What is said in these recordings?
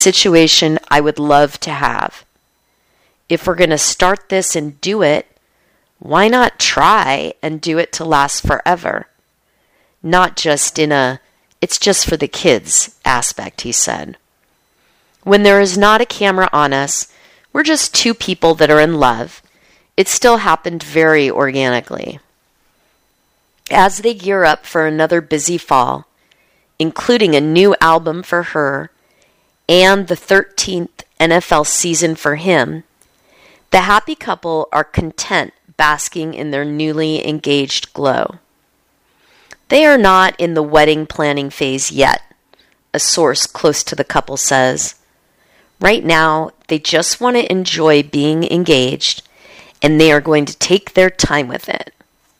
situation I would love to have. If we're going to start this and do it, why not try and do it to last forever? Not just in a, it's just for the kids aspect, he said. When there is not a camera on us, we're just two people that are in love. It still happened very organically. As they gear up for another busy fall, including a new album for her and the 13th NFL season for him, the happy couple are content basking in their newly engaged glow. They are not in the wedding planning phase yet, a source close to the couple says. Right now, they just want to enjoy being engaged, and they are going to take their time with it.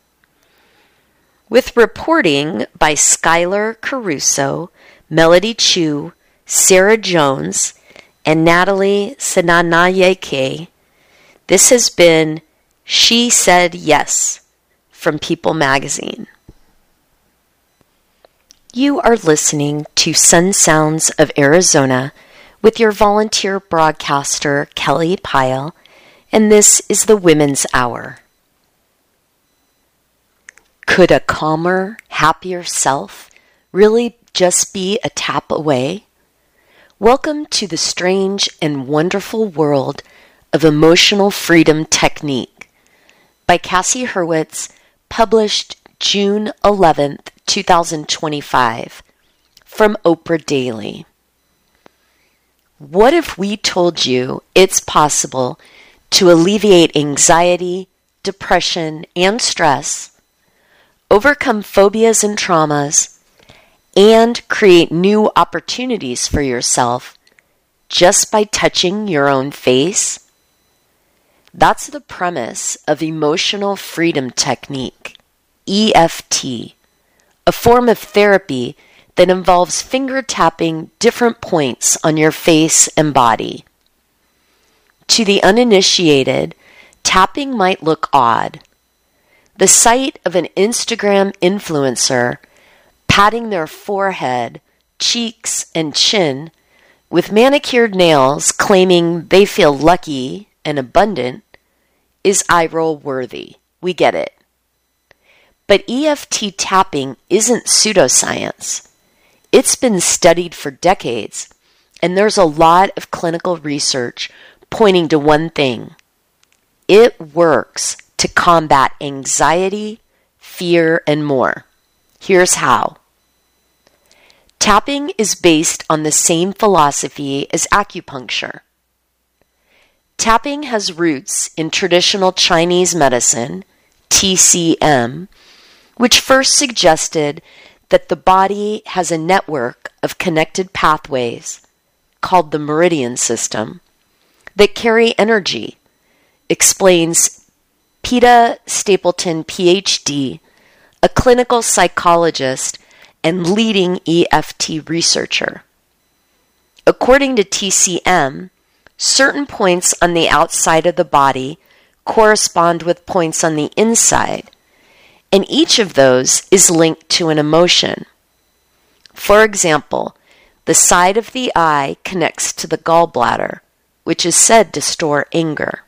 With reporting by Skylar Caruso, Melody Chu, Sarah Jones, and Natalie Senanayake, this has been She Said Yes from People Magazine. You are listening to Sun Sounds of Arizona with your volunteer broadcaster, Kelly Pyle, and this is the Women's Hour. Could a calmer, happier self really just be a tap away? Welcome to the strange and wonderful world of Emotional Freedom Technique by Cassie Hurwitz, published June 11th, 2025, from Oprah Daily. What if we told you it's possible to alleviate anxiety, depression, and stress, overcome phobias and traumas, and create new opportunities for yourself just by touching your own face? That's the premise of Emotional Freedom Technique, EFT, a form of therapy that involves finger tapping different points on your face and body. To the uninitiated, tapping might look odd. The sight of an Instagram influencer patting their forehead, cheeks, and chin with manicured nails claiming they feel lucky and abundant is eye-roll worthy. We get it. But EFT tapping isn't pseudoscience. It's been studied for decades, and there's a lot of clinical research pointing to one thing. It works to combat anxiety, fear, and more. Here's how. Tapping is based on the same philosophy as acupuncture. Tapping has roots in traditional Chinese medicine, TCM, which first suggested that the body has a network of connected pathways, called the meridian system, that carry energy, explains Peta Stapleton, PhD, a clinical psychologist and leading EFT researcher. According to TCM, certain points on the outside of the body correspond with points on the inside, and each of those is linked to an emotion. For example, the side of the eye connects to the gallbladder, which is said to store anger.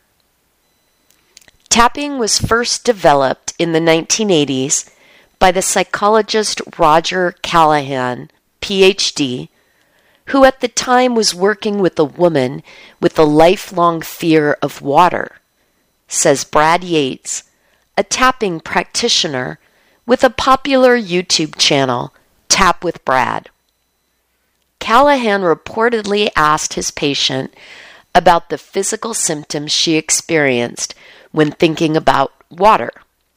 Tapping was first developed in the 1980s by the psychologist Roger Callahan, PhD, who at the time was working with a woman with a lifelong fear of water, says Brad Yates, a tapping practitioner with a popular YouTube channel, Tap with Brad. Callahan reportedly asked his patient about the physical symptoms she experienced when thinking about water.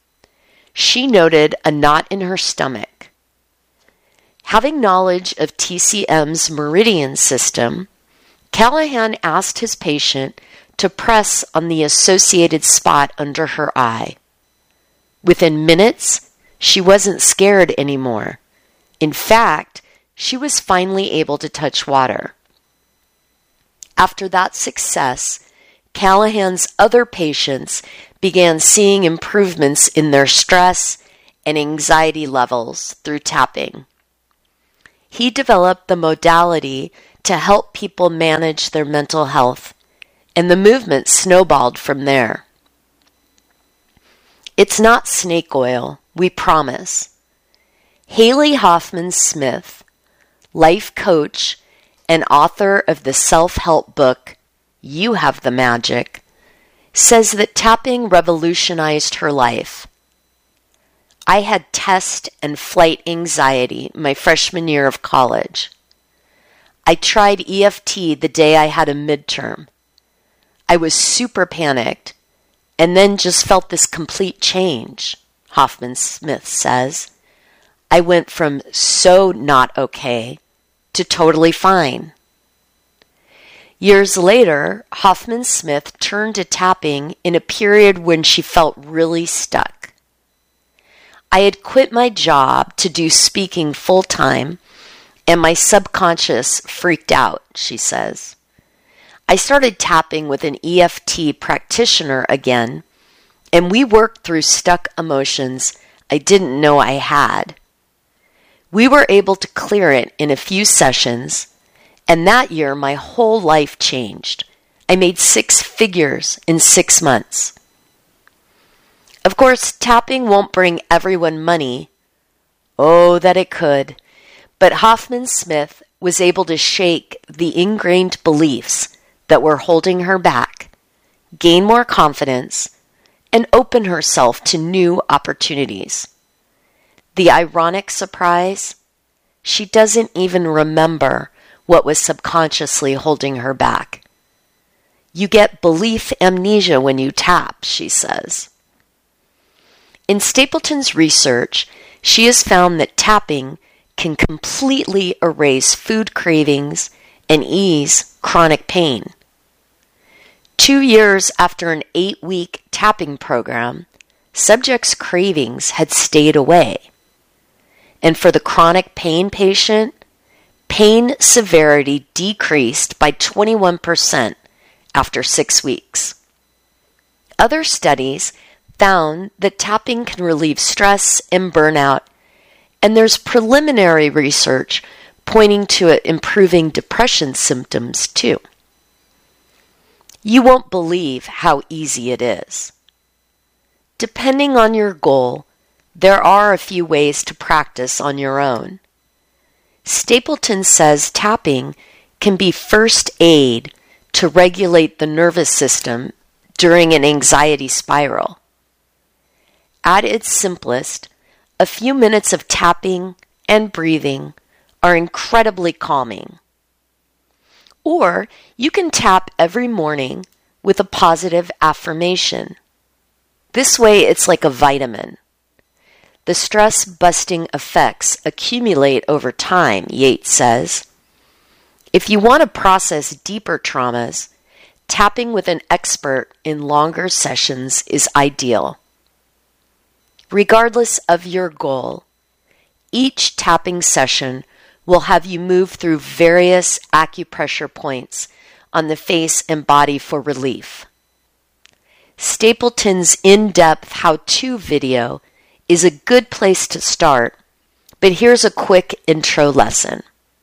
She noted a knot in her stomach. Having knowledge of TCM's meridian system, Callahan asked his patient to press on the associated spot under her eye. Within minutes, she wasn't scared anymore. In fact, she was finally able to touch water. After that success, Callahan's other patients began seeing improvements in their stress and anxiety levels through tapping. He developed the modality to help people manage their mental health, and the movement snowballed from there. It's not snake oil, we promise. Haley Hoffman Smith, life coach and author of the self-help book, You Have the Magic, says that tapping revolutionized her life. I had test and flight anxiety my freshman year of college. I tried EFT the day I had a midterm. I was super panicked and then just felt this complete change, Hoffman Smith says. I went from so not okay to totally fine. Years later, Hoffman Smith turned to tapping in a period when she felt really stuck. I had quit my job to do speaking full-time, and my subconscious freaked out, she says. I started tapping with an EFT practitioner again, and we worked through stuck emotions I didn't know I had. We were able to clear it in a few sessions, and that year my whole life changed. I made 6 figures in 6 months. Of course, tapping won't bring everyone money. Oh, that it could. But Hoffman Smith was able to shake the ingrained beliefs that were holding her back, gain more confidence, and open herself to new opportunities. The ironic surprise? She doesn't even remember what was subconsciously holding her back. You get belief amnesia when you tap, she says. In Stapleton's research, she has found that tapping can completely erase food cravings and ease chronic pain. 2 years after an 8-week tapping program, subjects' cravings had stayed away. And for the chronic pain patient, pain severity decreased by 21% after 6 weeks. Other studies found that tapping can relieve stress and burnout, and there's preliminary research pointing to it improving depression symptoms too. You won't believe how easy it is. Depending on your goal, there are a few ways to practice on your own. Stapleton says tapping can be first aid to regulate the nervous system during an anxiety spiral. At its simplest, a few minutes of tapping and breathing are incredibly calming. Or you can tap every morning with a positive affirmation. This way it's like a vitamin. The stress-busting effects accumulate over time, Yates says. If you want to process deeper traumas, tapping with an expert in longer sessions is ideal. Regardless of your goal, each tapping session will have you move through various acupressure points on the face and body for relief. Stapleton's in-depth how-to video is a good place to start, but here's a quick intro lesson.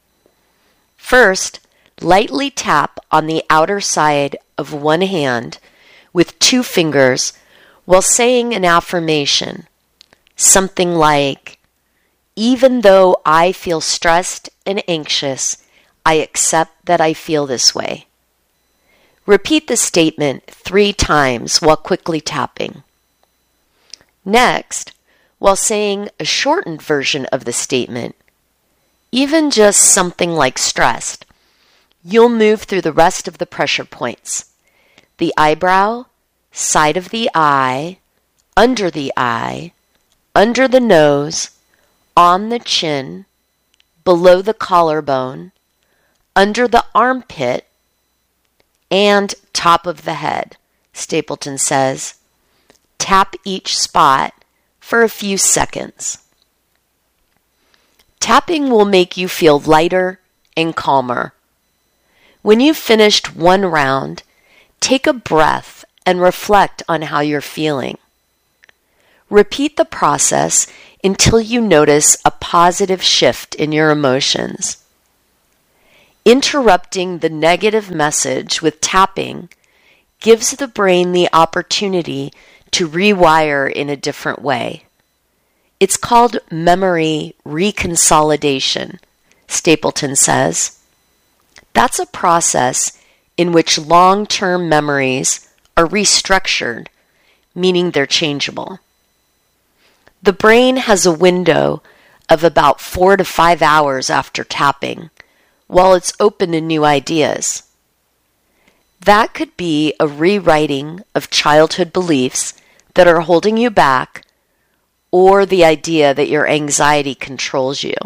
First, lightly tap on the outer side of one hand with 2 fingers while saying an affirmation, something like, "Even though I feel stressed and anxious, I accept that I feel this way." Repeat the statement 3 times while quickly tapping. Next, while saying a shortened version of the statement, even just something like stressed, you'll move through the rest of the pressure points: the eyebrow, side of the eye, under the nose, on the chin, below the collarbone, under the armpit, and top of the head, Stapleton says. Tap each spot for a few seconds. Tapping will make you feel lighter and calmer. When you've finished one round, take a breath and reflect on how you're feeling. Repeat the process until you notice a positive shift in your emotions. Interrupting the negative message with tapping gives the brain the opportunity to rewire in a different way. It's called memory reconsolidation, Stapleton says. That's a process in which long-term memories are restructured, meaning they're changeable. The brain has a window of about 4 to 5 hours after tapping, while it's open to new ideas. That could be a rewriting of childhood beliefs that are holding you back, or the idea that your anxiety controls you.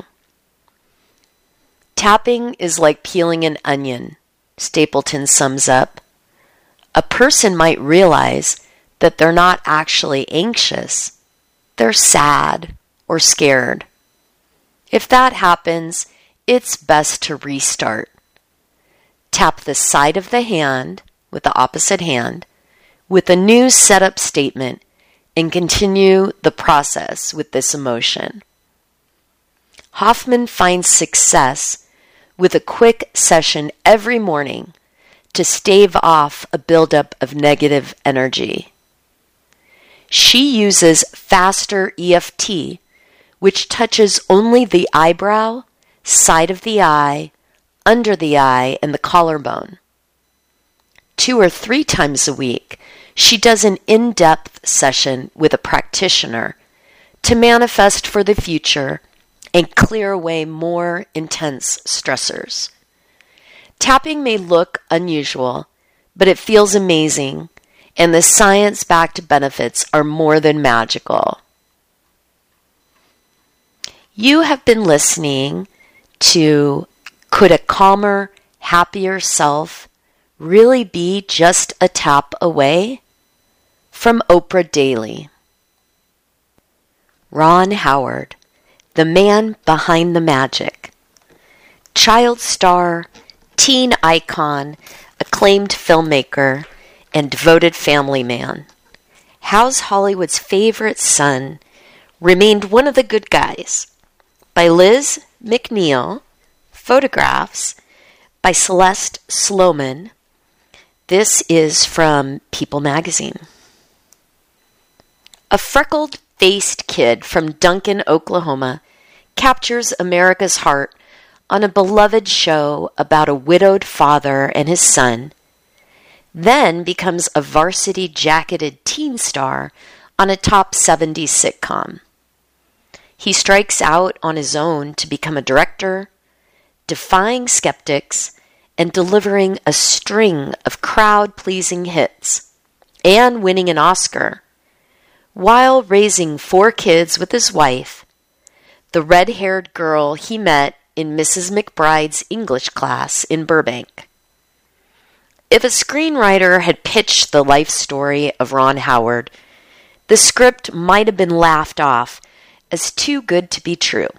Tapping is like peeling an onion, Stapleton sums up. A person might realize that they're not actually anxious, they're sad or scared. If that happens, it's best to restart. Tap the side of the hand with the opposite hand with a new setup statement and continue the process with this emotion. Hoffman finds success with a quick session every morning to stave off a buildup of negative energy. She uses faster EFT, which touches only the eyebrow, side of the eye, under the eye, and the collarbone. 2 or 3 times a week, she does an in-depth session with a practitioner to manifest for the future and clear away more intense stressors. Tapping may look unusual, but it feels amazing, and the science-backed benefits are more than magical. You have been listening to Could a Calmer, Happier Self Really Be Just a Tap Away? From Oprah Daily. Ron Howard, the man behind the magic. Child star, teen icon, acclaimed filmmaker, and devoted family man. How's Hollywood's favorite son remained one of the good guys. By Liz McNeil, photographs by Celeste Sloman. This is from People magazine. A freckled-faced kid from Duncan, Oklahoma, captures America's heart on a beloved show about a widowed father and his son, then becomes a varsity-jacketed teen star on a top 70s sitcom. He strikes out on his own to become a director, defying skeptics and delivering a string of crowd-pleasing hits and winning an Oscar, while raising 4 kids with his wife, the red-haired girl he met in Mrs. McBride's English class in Burbank. If a screenwriter had pitched the life story of Ron Howard, the script might have been laughed off as too good to be true.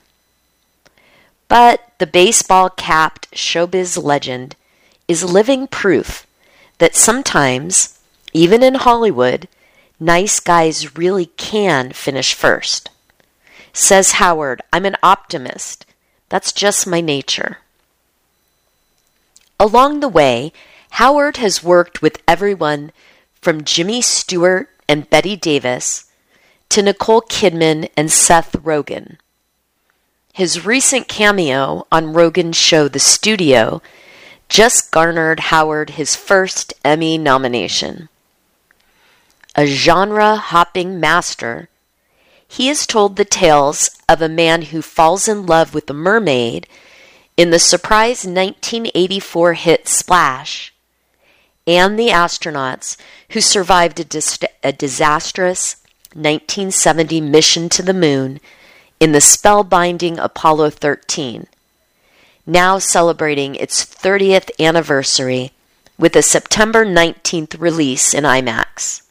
But the baseball-capped showbiz legend is living proof that sometimes, even in Hollywood, nice guys really can finish first. Says Howard, "I'm an optimist. That's just my nature." Along the way, Howard has worked with everyone from Jimmy Stewart and Bette Davis to Nicole Kidman and Seth Rogen. His recent cameo on Rogen's show The Studio just garnered Howard his first Emmy nomination. A genre-hopping master, he has told the tales of a man who falls in love with a mermaid in the surprise 1984 hit Splash, and the astronauts who survived a disastrous 1970 mission to the moon in the spellbinding Apollo 13, now celebrating its 30th anniversary with a September 19th release in IMAX.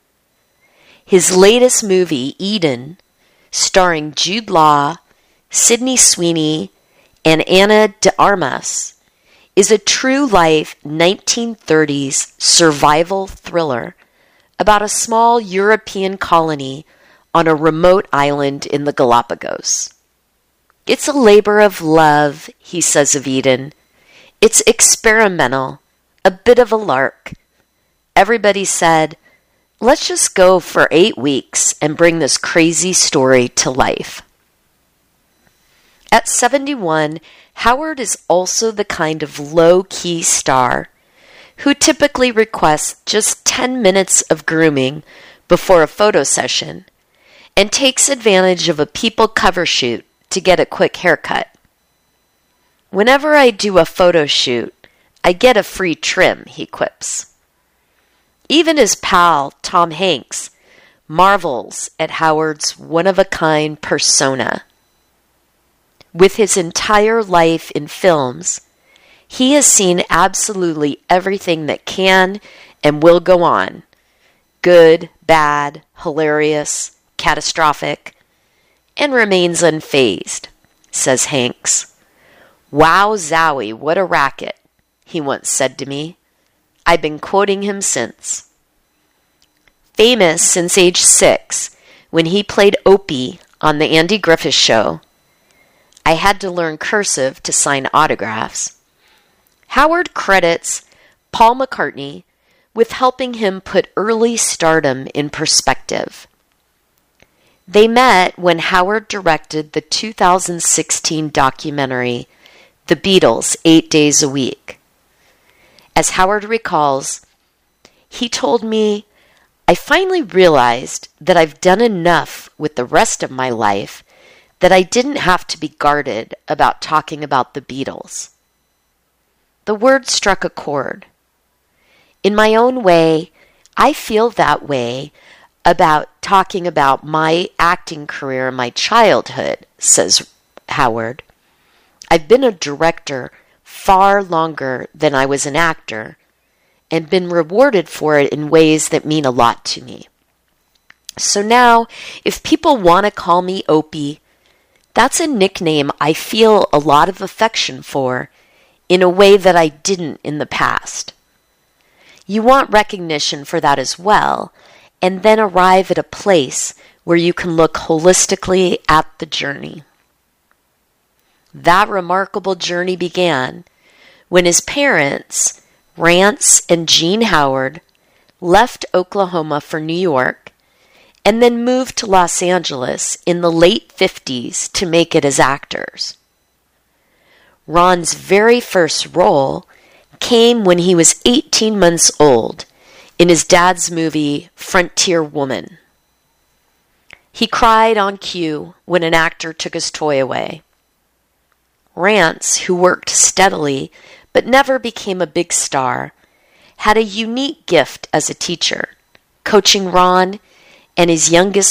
His latest movie, Eden, starring Jude Law, Sydney Sweeney, and Ana de Armas, is a true-life 1930s survival thriller about a small European colony on a remote island in the Galapagos. It's a labor of love, he says of Eden. It's experimental, a bit of a lark. Everybody said, let's just go for 8 weeks and bring this crazy story to life. At 71, Howard is also the kind of low-key star who typically requests just 10 minutes of grooming before a photo session and takes advantage of a People cover shoot to get a quick haircut. Whenever I do a photo shoot, I get a free trim, he quips. Even his pal, Tom Hanks, marvels at Howard's one-of-a-kind persona. With his entire life in films, he has seen absolutely everything that can and will go on. Good, bad, hilarious, catastrophic, and remains unfazed, says Hanks. Wow, zowie, what a racket, he once said to me. I've been quoting him since. Famous since age 6, when he played Opie on The Andy Griffith Show, I had to learn cursive to sign autographs. Howard credits Paul McCartney with helping him put early stardom in perspective. They met when Howard directed the 2016 documentary, The Beatles, 8 Days a Week. As Howard recalls, he told me, I finally realized that I've done enough with the rest of my life that I didn't have to be guarded about talking about the Beatles. The word struck a chord. In my own way, I feel that way about talking about my acting career in my childhood, says Howard. I've been a director far longer than I was an actor and been rewarded for it in ways that mean a lot to me. So now, if people want to call me Opie, that's a nickname I feel a lot of affection for in a way that I didn't in the past. You want recognition for that as well, and then arrive at a place where you can look holistically at the journey. That remarkable journey began when his parents, Rance and Jean Howard, left Oklahoma for New York and then moved to Los Angeles in the late 50s to make it as actors. Ron's very first role came when he was 18 months old in his dad's movie Frontier Woman. He cried on cue when an actor took his toy away. Rance, who worked steadily but never became a big star, had a unique gift as a teacher, coaching Ron and his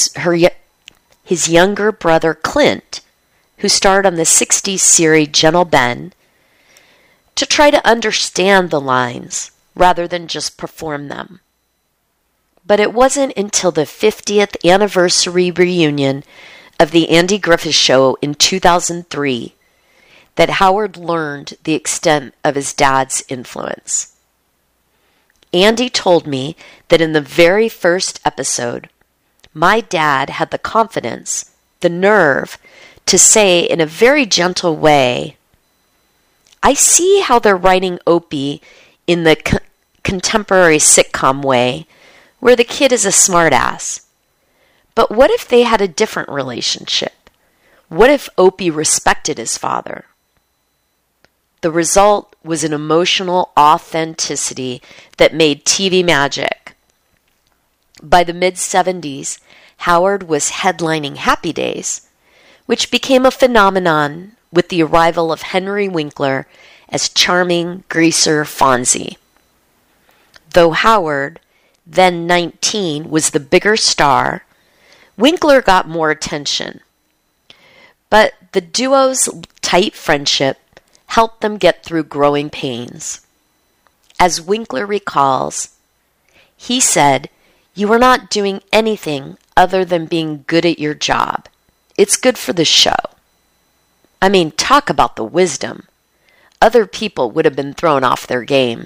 younger brother Clint, who starred on the 60s series Gentle Ben, to try to understand the lines rather than just perform them. But it wasn't until the 50th anniversary reunion of The Andy Griffith Show in 2003 that Howard learned the extent of his dad's influence. Andy told me that in the very first episode, my dad had the confidence, the nerve, to say in a very gentle way, I see how they're writing Opie in the contemporary sitcom way, where the kid is a smartass. But what if they had a different relationship? What if Opie respected his father? The result was an emotional authenticity that made TV magic. By the mid-70s, Howard was headlining Happy Days, which became a phenomenon with the arrival of Henry Winkler as charming greaser Fonzie. Though Howard, then 19, was the bigger star, Winkler got more attention. But the duo's tight friendship helped them get through growing pains. As Winkler recalls, he said, "You are not doing anything other than being good at your job. It's good for the show." I mean, talk about the wisdom. Other people would have been thrown off their game.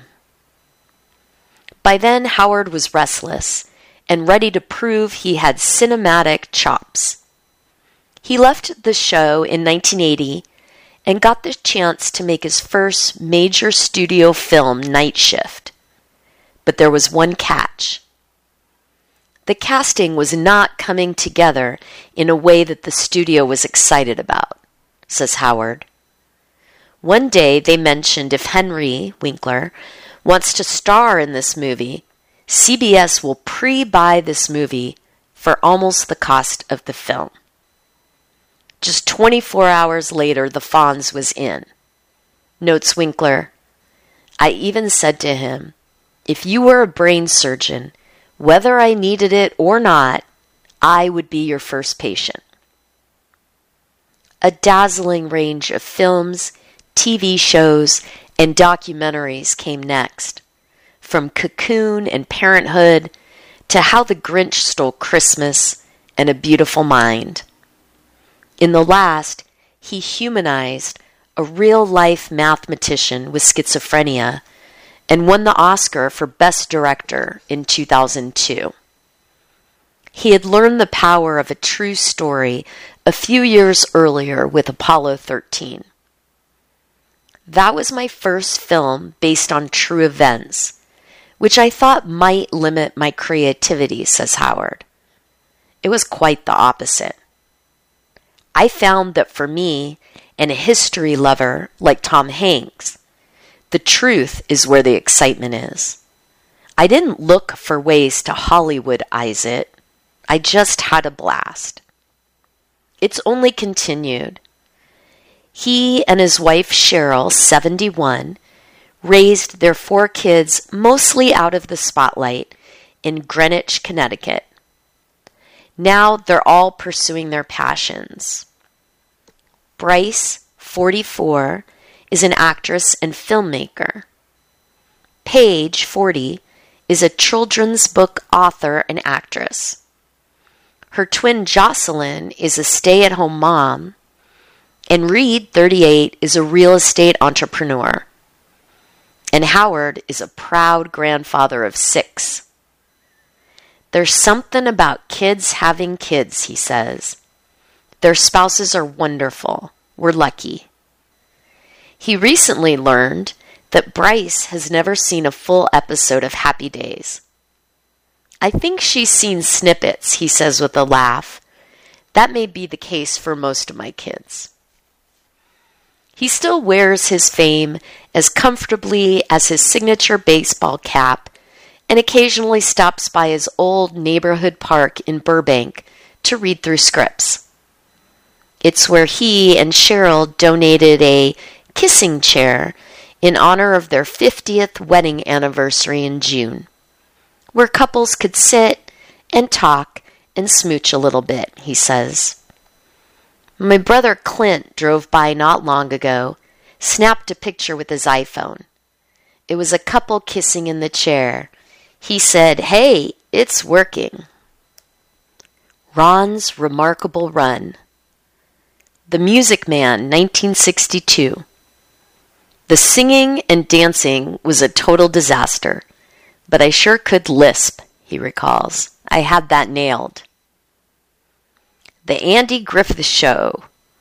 By then, Howard was restless and ready to prove he had cinematic chops. He left the show in 1980 and got the chance to make his first major studio film, Night Shift. But there was one catch. The casting was not coming together in a way that the studio was excited about, says Howard. One day they mentioned if Henry Winkler wants to star in this movie, CBS will pre-buy this movie for almost the cost of the film. Just 24 hours later, the Fonz was in. Notes Winkler, I even said to him, if you were a brain surgeon, whether I needed it or not, I would be your first patient. A dazzling range of films, TV shows, and documentaries came next, from Cocoon and Parenthood to How the Grinch Stole Christmas and A Beautiful Mind. In the last, he humanized a real-life mathematician with schizophrenia and won the Oscar for Best Director in 2002. He had learned the power of a true story a few years earlier with Apollo 13. That was my first film based on true events, which I thought might limit my creativity, says Howard. It was quite the opposite. I found that for me, and a history lover like Tom Hanks, the truth is where the excitement is. I didn't look for ways to Hollywoodize it. I just had a blast. It's only continued. He and his wife Cheryl, 71, raised their 4 kids mostly out of the spotlight in Greenwich, Connecticut. Now they're all pursuing their passions. Bryce, 44, is an actress and filmmaker. Paige, 40, is a children's book author and actress. Her twin Jocelyn is a stay-at-home mom, and Reed, 38, is a real estate entrepreneur. And Howard is a proud grandfather of 6. There's something about kids having kids, he says. Their spouses are wonderful. We're lucky. He recently learned that Bryce has never seen a full episode of Happy Days. I think she's seen snippets, he says with a laugh. That may be the case for most of my kids. He still wears his fame as comfortably as his signature baseball cap and occasionally stops by his old neighborhood park in Burbank to read through scripts. It's where he and Cheryl donated a kissing chair in honor of their 50th wedding anniversary in June, where couples could sit and talk and smooch a little bit, he says. My brother Clint drove by not long ago, snapped a picture with his iPhone. It was a couple kissing in the chair. He said, "Hey, it's working." Ron's remarkable run. The Music Man, 1962. The singing and dancing was a total disaster, but I sure could lisp, he recalls. I had that nailed. The Andy Griffith Show,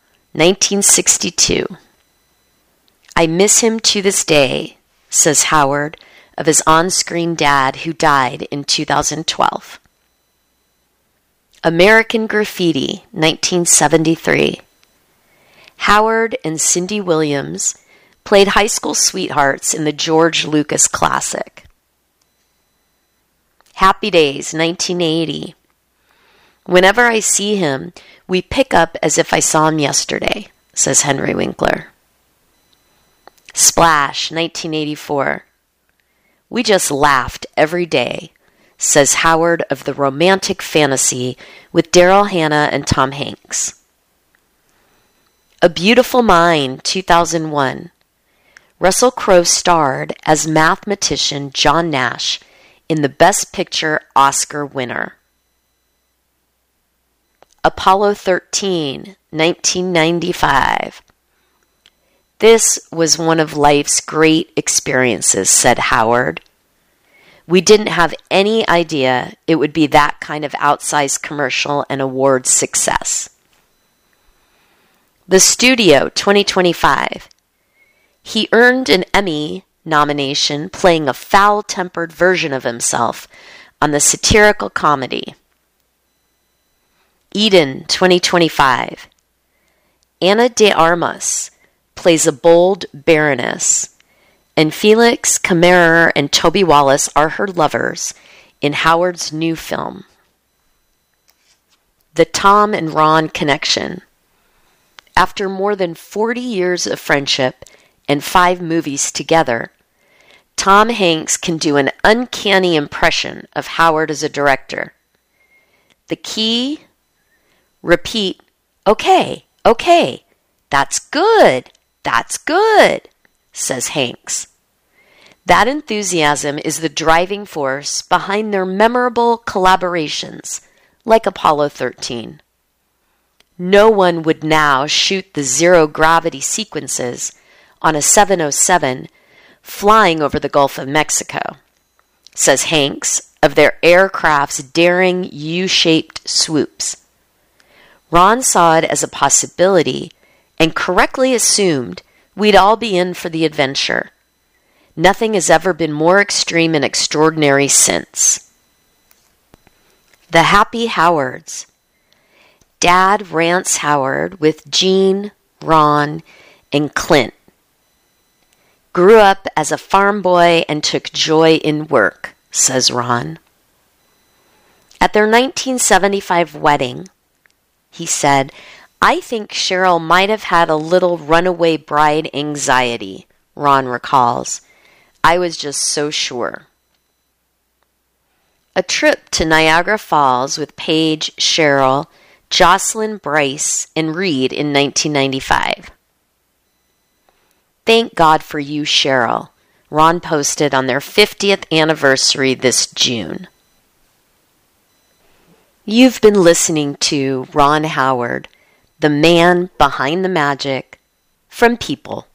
1962. I miss him to this day, says Howard of his on-screen dad who died in 2012. American Graffiti, 1973. Howard and Cindy Williams played high school sweethearts in the George Lucas classic. Happy Days, 1980. Whenever I see him, we pick up as if I saw him yesterday, says Henry Winkler. Splash, 1984. We just laughed every day, says Howard of the Romantic Fantasy with Daryl Hannah and Tom Hanks. A Beautiful Mind, 2001. Russell Crowe starred as mathematician John Nash in the Best Picture Oscar winner. Apollo 13, 1995. This was one of life's great experiences, said Howard. We didn't have any idea it would be that kind of outsized commercial and award success. The Studio 2025. He earned an Emmy nomination playing a foul-tempered version of himself on the satirical comedy. Eden 2025. Ana de Armas plays a bold baroness, and Felix Kammerer and Toby Wallace are her lovers in Howard's new film. The Tom and Ron Connection. After more than 40 years of friendship and 5 movies together, Tom Hanks can do an uncanny impression of Howard as a director. The key? Repeat, okay, that's good, says Hanks. That enthusiasm is the driving force behind their memorable collaborations, like Apollo 13. No one would now shoot the zero-gravity sequences on a 707 flying over the Gulf of Mexico, says Hanks of their aircraft's daring U-shaped swoops. Ron saw it as a possibility and correctly assumed we'd all be in for the adventure. Nothing has ever been more extreme and extraordinary since. The Happy Howards. Dad rants Howard with Gene, Ron, and Clint. Grew up as a farm boy and took joy in work, says Ron. At their 1975 wedding, he said, I think Cheryl might have had a little runaway bride anxiety, Ron recalls. I was just so sure. A trip to Niagara Falls with Paige, Cheryl, Jocelyn, Bryce, and Reed in 1995. Thank God for you, Cheryl, Ron posted on their 50th anniversary this June. You've been listening to Ron Howard, the man behind the magic, from People.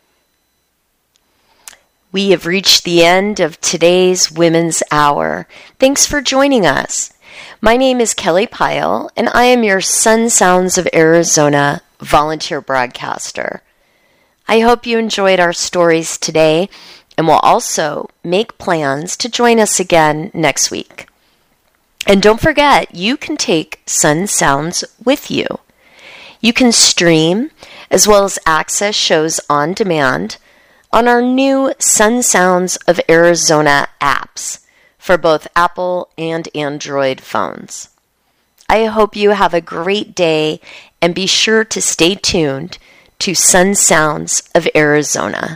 We have reached the end of today's Women's Hour. Thanks for joining us. My name is Kelly Pyle, and I am your Sun Sounds of Arizona volunteer broadcaster. I hope you enjoyed our stories today, and will also make plans to join us again next week. And don't forget, you can take Sun Sounds with you. You can stream as well as access shows on demand on our new Sun Sounds of Arizona apps for both Apple and Android phones. I hope you have a great day, and be sure to stay tuned to Sun Sounds of Arizona.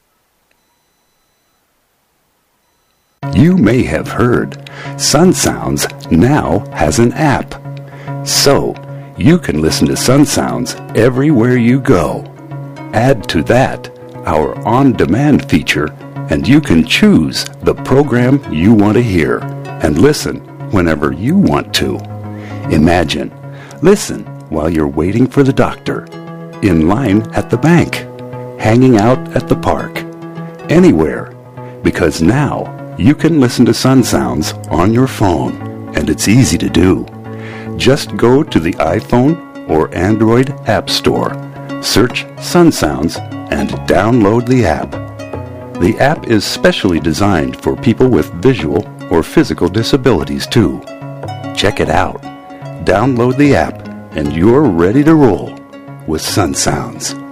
You may have heard Sun Sounds now has an app. So, you can listen to Sun Sounds everywhere you go. Add to that our on-demand feature, and you can choose the program you want to hear and listen whenever you want to. Imagine, listen while you're waiting for the doctor, in line at the bank, hanging out at the park, anywhere, because now you can listen to Sun Sounds on your phone, and it's easy to do. Just go to the iPhone or Android App Store, search Sun Sounds, and download the app. The app is specially designed for people with visual or physical disabilities too. Check it out. Download the app, and you're ready to roll with Sun Sounds.